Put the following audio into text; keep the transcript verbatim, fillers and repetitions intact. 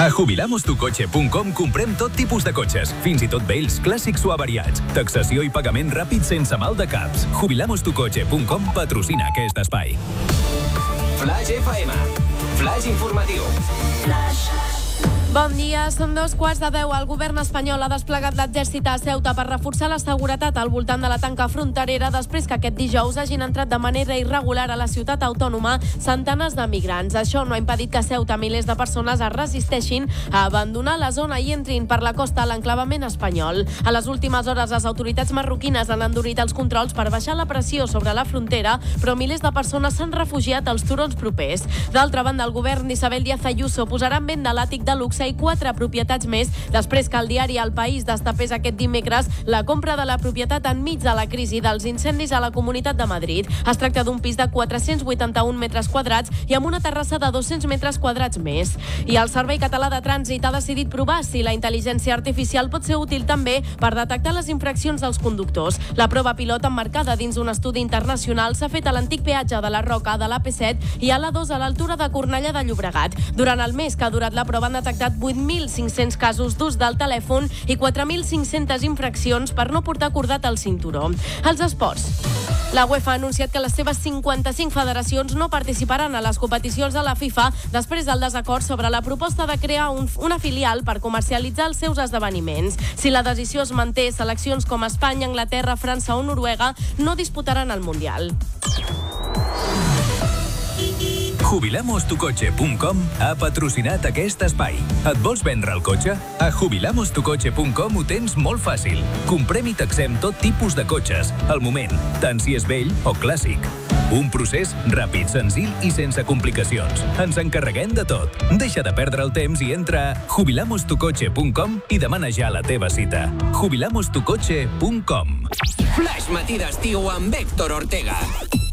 A jubilamos tu cotxe punt com comprem tot tipus de cotxes, fins i tot vells, clàssics o avariats. Taxació i pagament ràpid sense mal de caps. jubilamos tu cotxe punt com patrocina aquest espai. Flash F M. Flash informatiu. Flash. Bon dia, són dos quarts de deu. El govern espanyol ha desplegat l'exèrcit a Ceuta per reforçar la seguretat al voltant de la tanca fronterera després que aquest dijous hagin entrat de manera irregular a la ciutat autònoma centenars de migrants. Això no ha impedit que a Ceuta milers de persones es resisteixin a abandonar la zona i entrin per la costa a l'enclavament espanyol. A les últimes hores, les autoritats marroquines han endurit els controls per baixar la pressió sobre la frontera, però milers de persones s'han refugiat als turons propers. D'altra banda, el govern d'Isabel Díaz Ayuso posarà en venda l'àtic de luxe i quatre propietats més després que el diari El País destapés aquest dimecres la compra de la propietat enmig de la crisi dels incendis a la Comunitat de Madrid. Es tracta d'un pis de quatre-cents vuitanta-un metres quadrats i amb una terrassa de dos-cents metres quadrats més. I el Servei Català de Trànsit ha decidit provar si la intel·ligència artificial pot ser útil també per detectar les infraccions dels conductors. La prova pilot emmarcada dins un estudi internacional s'ha fet a l'antic peatge de la Roca de l'A P set i a l'A dos a l'altura de Cornellà de Llobregat. Durant el mes que ha durat la prova han detectat vuit mil cinc-cents casos d'ús del telèfon i quatre mil cinc-centes infraccions per no portar acordat el cinturó. Els esports. La UEFA ha anunciat que les seves cinquanta-cinc federacions no participaran a les competicions de la FIFA després del desacord sobre la proposta de crear un, una filial per comercialitzar els seus esdeveniments. Si la decisió es manté, seleccions com Espanya, Anglaterra, França o Noruega no disputaran el Mundial. jubilamos tu cotxe punt com ha patrocinat aquest espai. Et vols vendre el cotxe? A jubilamos tu cotxe punt com ho tens molt fàcil. Comprem i taxem tot tipus de cotxes, al moment, tant si és vell o clàssic. Un procés ràpid, senzill i sense complicacions. Ens encarreguem de tot. Deixa de perdre el temps i entra a jubilamos tu cotxe punt com i demana ja la teva cita. jubilamos tu cotxe punt com. Flash matí d'estiu amb Héctor Ortega.